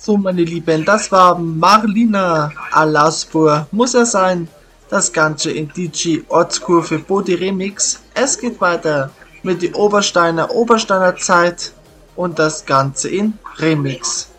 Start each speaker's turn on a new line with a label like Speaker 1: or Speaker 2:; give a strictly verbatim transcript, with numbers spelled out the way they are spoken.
Speaker 1: So, meine Lieben, das war Marlina Alaspur. Muss er sein. Das Ganze in D J Ortskurve Body Remix. Es geht weiter mit die Obersteiner Obersteiner Zeit und das Ganze in Remix.